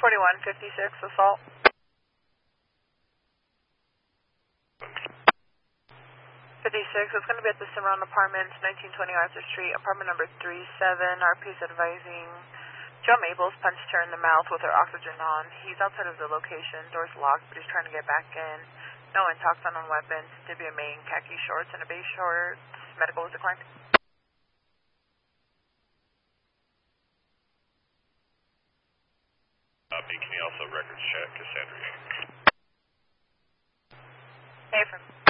4156 assault. 56, it's going to be at the Cimarron Apartments, 1920 Arthur Street, apartment number 37. RP is advising Joe Maples punched her in the mouth with her oxygen on. He's outside of the location, door's locked, but he's trying to get back in. No intox on weapons. Dibia main, khaki shorts and a beige shorts. Medical was declined. Can you also records check Cassandra Inc.? Hey, from